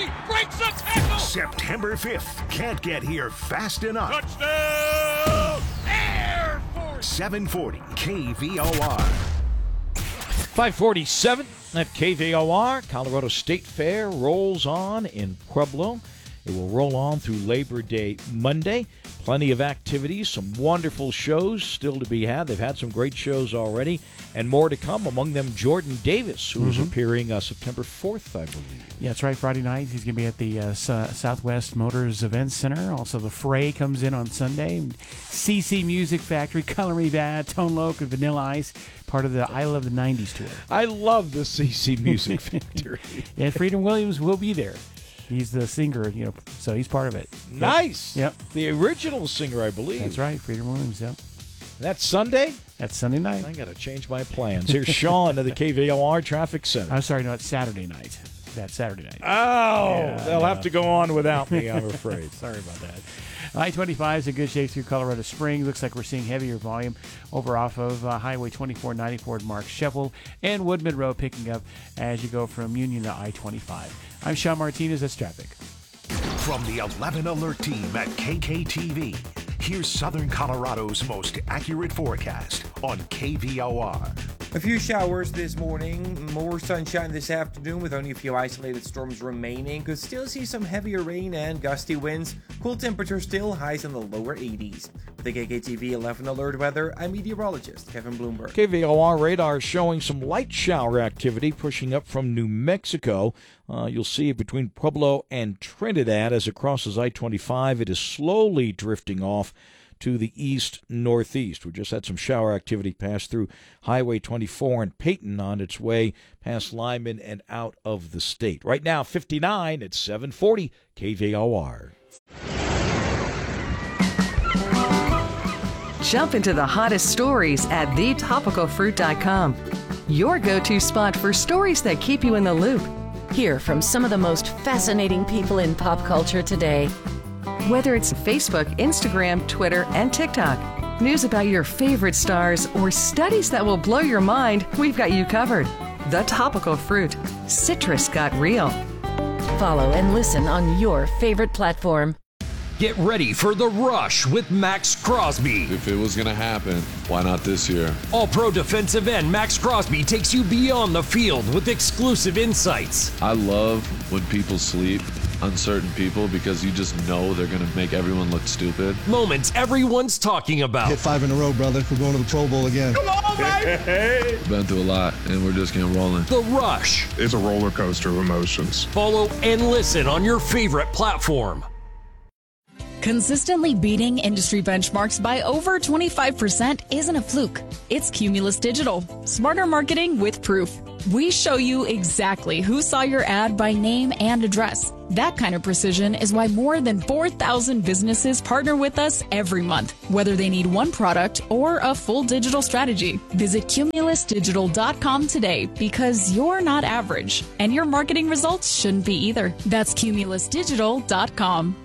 He breaks a tackle. September 5th. Can't get here fast enough. Touchdown, Air Force. 740 KVOR. 547 at KVOR. Colorado State Fair rolls on in Pueblo. It will roll on through Labor Day Monday. Plenty of activities, some wonderful shows still to be had. They've had some great shows already, and more to come, among them Jordan Davis, who is appearing September 4th, I believe. Yeah, that's right, Friday night. He's going to be at the Southwest Motors Events Center. Also, The Fray comes in on Sunday. CC Music Factory, Color Me Bad, Tone Loc, and Vanilla Ice, part of the I Love the 90s tour. I love the CC Music Factory. And Freedom Williams will be there. He's the singer, so he's part of it. Nice. Yep. The original singer, I believe. That's right, Freedom Williams, yep. That's Sunday? That's Sunday night. I got to change my plans. Here's Sean at the KVOR Traffic Center. I'm sorry, no, it's Saturday night. That's Saturday night. Oh, Yeah, they'll have to go on without me, I'm afraid. Sorry about that. I-25 is in good shape through Colorado Springs. Looks like we're seeing heavier volume over off of Highway 2494 at Mark Shevel and Woodman Road picking up as you go from Union to I-25. I'm Sean Martinez. That's traffic. From the 11 Alert Team at KKTV, here's Southern Colorado's most accurate forecast on KVOR. A few showers this morning, more sunshine this afternoon with only a few isolated storms remaining. Could still see some heavier rain and gusty winds. Cool temperatures still, highs in the lower 80s. With the KKTV 11 Alert weather, I'm meteorologist Kevin Bloomberg. KVOR radar showing some light shower activity pushing up from New Mexico. You'll see it between Pueblo and Trinidad as it crosses I-25. It is slowly drifting off to the east-northeast. We just had some shower activity pass through Highway 24 and Peyton on its way past Lyman and out of the state. Right now, 59 at 740 KVOR. Jump into the hottest stories at thetopicalfruit.com. Your go-to spot for stories that keep you in the loop. Hear from some of the most fascinating people in pop culture today. Whether it's Facebook, Instagram, Twitter, and TikTok, news about your favorite stars, or studies that will blow your mind, we've got you covered. The Topical Fruit. Citrus got real. Follow and listen on your favorite platform. Get ready for The Rush with Max Crosby. If it was going to happen, why not this year? All-pro defensive end Max Crosby takes you beyond the field with exclusive insights. I love when people sleep, uncertain people, because you just know they're going to make everyone look stupid. Moments everyone's talking about. Hit 5 in a row, brother. We're going to the Pro Bowl again. Come on, baby! We've been through a lot, and we're just getting rolling. The Rush. It's a roller coaster of emotions. Follow and listen on your favorite platform. Consistently beating industry benchmarks by over 25% isn't a fluke. It's Cumulus Digital. Smarter marketing with proof. We show you exactly who saw your ad by name and address. That kind of precision is why more than 4,000 businesses partner with us every month, whether they need one product or a full digital strategy. Visit cumulusdigital.com today because you're not average, and your marketing results shouldn't be either. That's cumulusdigital.com.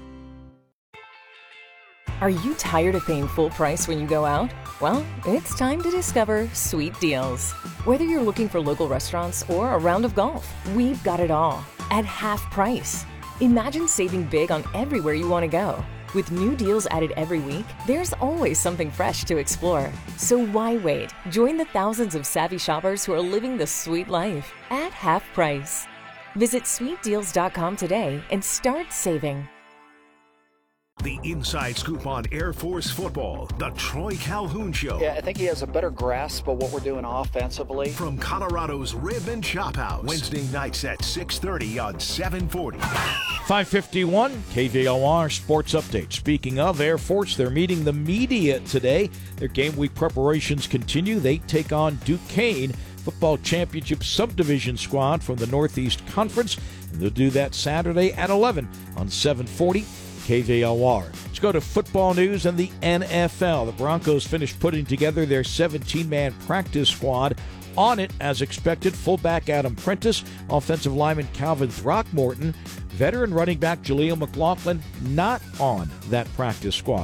Are you tired of paying full price when you go out? Well, it's time to discover Sweet Deals. Whether you're looking for local restaurants or a round of golf, we've got it all at half price. Imagine saving big on everywhere you want to go. With new deals added every week, there's always something fresh to explore. So why wait? Join the thousands of savvy shoppers who are living the sweet life at half price. Visit sweetdeals.com today and start saving. The inside scoop on Air Force football, the Troy Calhoun Show. Yeah, I think he has a better grasp of what we're doing offensively. From Colorado's Rib and Chop House, Wednesday nights at 6:30 on 740. 551 KVOR Sports Update. Speaking of Air Force, they're meeting the media today. Their game week preparations continue. They take on Duquesne Football Championship Subdivision squad from the Northeast Conference. And they'll do that Saturday at 11 on 740 KVOR. Let's go to football news and the NFL. The Broncos finished putting together their 17-man practice squad. On it, as expected, fullback Adam Prentice, offensive lineman Calvin Throckmorton, veteran running back Jaleel McLaughlin not on that practice squad.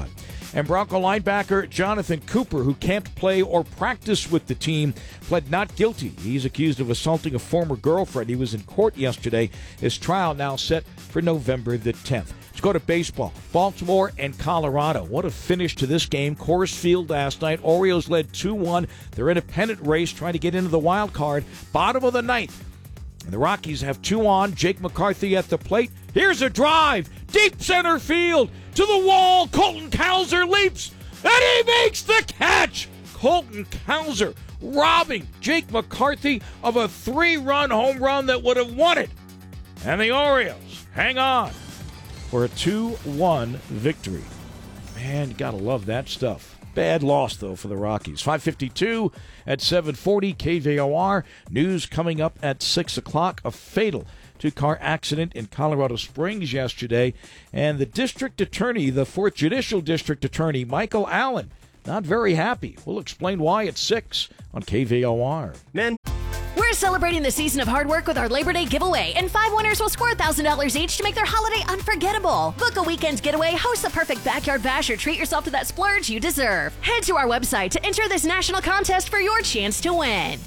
And Bronco linebacker Jonathan Cooper, who can't play or practice with the team, pled not guilty. He's accused of assaulting a former girlfriend. He was in court yesterday. His trial now set for November the 10th. Let's go to baseball. Baltimore and Colorado. What a finish to this game. Coors Field last night. Orioles led 2-1. They're in a pennant race trying to get into the wild card. Bottom of the ninth. And the Rockies have 2 on. Jake McCarthy at the plate. Here's a drive. Deep center field. To the wall. Colton Cowser leaps. And he makes the catch. Colton Cowser robbing Jake McCarthy of a 3-run home run that would have won it. And the Orioles hang on for a 2-1 victory. Man, you gotta love that stuff. Bad loss, though, for the Rockies. 5:52 at 7:40 KVOR. News coming up at 6 o'clock. A fatal two-car accident in Colorado Springs yesterday. And the district attorney, the 4th Judicial District Attorney, Michael Allen, not very happy. We'll explain why at 6 on KVOR. We're celebrating the season of hard work with our Labor Day giveaway, and 5 winners will score $1,000 each to make their holiday unforgettable. Book a weekend getaway, host the perfect backyard bash, or treat yourself to that splurge you deserve. Head to our website to enter this national contest for your chance to win.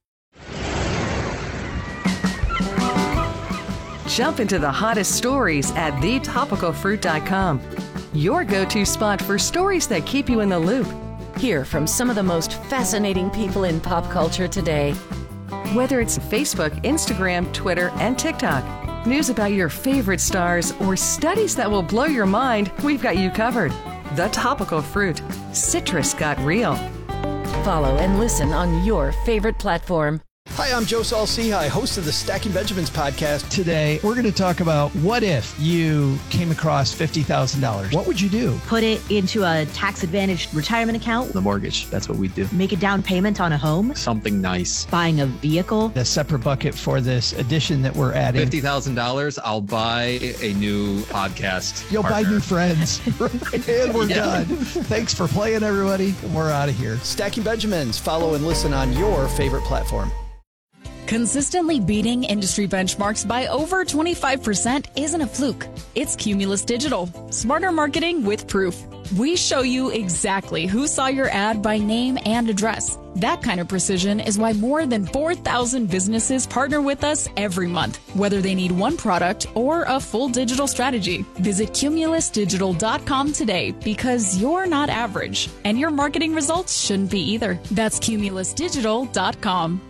Jump into the hottest stories at thetopicalfruit.com. Your go-to spot for stories that keep you in the loop. Hear from some of the most fascinating people in pop culture today. Whether it's Facebook, Instagram, Twitter, and TikTok, news about your favorite stars, or studies that will blow your mind, we've got you covered. The Topical Fruit. Citrus got real. Follow and listen on your favorite platform. Hi, I'm Joe Saul-Sehy, host of the Stacking Benjamins podcast. Today, we're going to talk about what if you came across $50,000? What would you do? Put it into a tax-advantaged retirement account. The mortgage, that's what we do. Make a down payment on a home. Something nice. Buying a vehicle. A separate bucket for this addition that we're adding. $50,000, I'll buy a new podcast. You'll partner. buy new friends. And we're done. Thanks for playing, everybody. We're out of here. Stacking Benjamins. Follow and listen on your favorite platform. Consistently beating industry benchmarks by over 25% isn't a fluke. It's Cumulus Digital. Smarter marketing with proof. We show you exactly who saw your ad by name and address. That kind of precision is why more than 4,000 businesses partner with us every month, whether they need one product or a full digital strategy. Visit cumulusdigital.com today, because you're not average, and your marketing results shouldn't be either. That's cumulusdigital.com.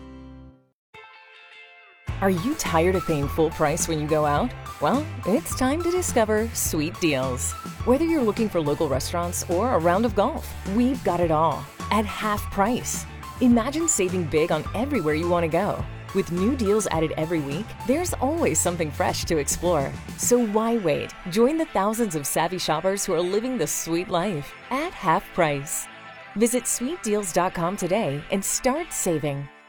Are you tired of paying full price when you go out? Well, it's time to discover Sweet Deals. Whether you're looking for local restaurants or a round of golf, we've got it all at half price. Imagine saving big on everywhere you want to go. With new deals added every week, there's always something fresh to explore. So why wait? Join the thousands of savvy shoppers who are living the sweet life at half price. Visit sweetdeals.com today and start saving.